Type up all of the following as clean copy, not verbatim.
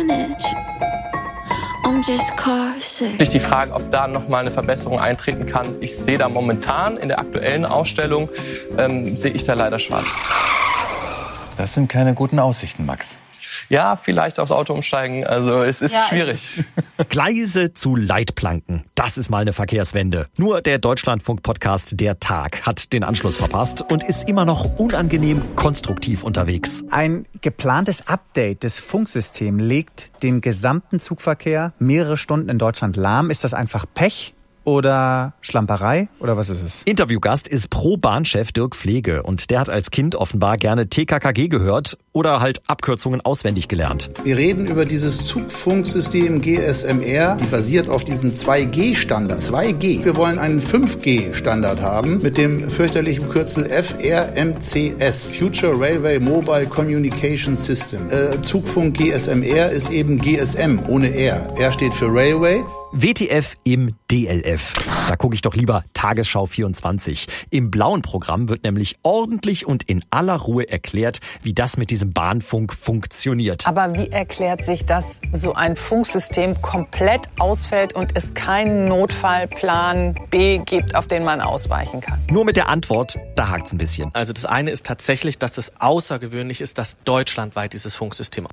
carnage. I'm just car sick. Die Frage, ob da nochmal eine Verbesserung eintreten kann. Ich sehe da momentan in der aktuellen Ausstellung, sehe ich da leider schwarz. Das sind keine guten Aussichten, Max. Ja, vielleicht aufs Auto umsteigen. Also es ist schwierig. Gleise zu Leitplanken. Das ist mal eine Verkehrswende. Nur der Deutschlandfunk-Podcast Der Tag hat den Anschluss verpasst und ist immer noch unangenehm konstruktiv unterwegs. Ein geplantes Update des Funksystems legt den gesamten Zugverkehr mehrere Stunden in Deutschland lahm. Ist das einfach Pech? Oder Schlamperei? Oder was ist es? Interviewgast ist Pro-Bahnchef Dirk Pflege. Und der hat als Kind offenbar gerne TKKG gehört oder halt Abkürzungen auswendig gelernt. Wir reden über dieses Zugfunksystem GSMR, die basiert auf diesem 2G-Standard. 2G. Wir wollen einen 5G-Standard haben mit dem fürchterlichen Kürzel FRMCS. Future Railway Mobile Communication System. Zugfunk GSMR ist eben GSM ohne R. R steht für Railway. WTF im DLF. Da gucke ich doch lieber Tagesschau 24. Im blauen Programm wird nämlich ordentlich und in aller Ruhe erklärt, wie das mit diesem Bahnfunk funktioniert. Aber wie erklärt sich, dass so ein Funksystem komplett ausfällt und es keinen Notfallplan B gibt, auf den man ausweichen kann? Nur mit der Antwort, da hakt's ein bisschen. Also das eine ist tatsächlich, dass es außergewöhnlich ist, dass deutschlandweit dieses Funksystem.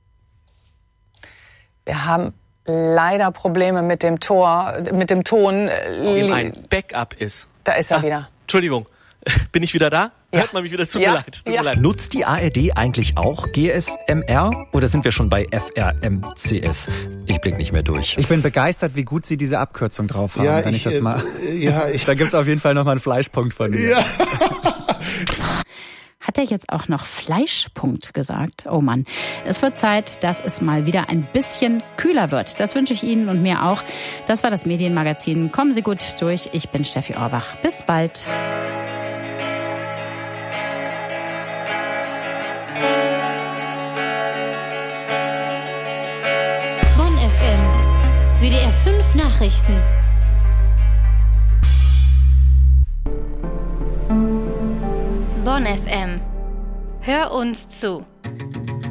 Wir haben leider Probleme mit dem Ton. Ein Backup ist. Da ist er wieder. Entschuldigung, bin ich wieder da? Ja. Hört man mich wieder? Tut mir leid. Nutzt die ARD eigentlich auch GSMR oder sind wir schon bei FRMCS? Ich blick nicht mehr durch. Ich bin begeistert, wie gut Sie diese Abkürzung drauf haben, wenn ich das mal... Da gibt's auf jeden Fall noch mal einen Fleischpunkt von mir. Ja. Hat er jetzt auch noch Fleischpunkt gesagt? Oh Mann, es wird Zeit, dass es mal wieder ein bisschen kühler wird. Das wünsche ich Ihnen und mir auch. Das war das Medienmagazin. Kommen Sie gut durch. Ich bin Steffi Orbach. Bis bald. Bonn FM. WDR 5 Nachrichten. Bonn FM. Hör uns zu.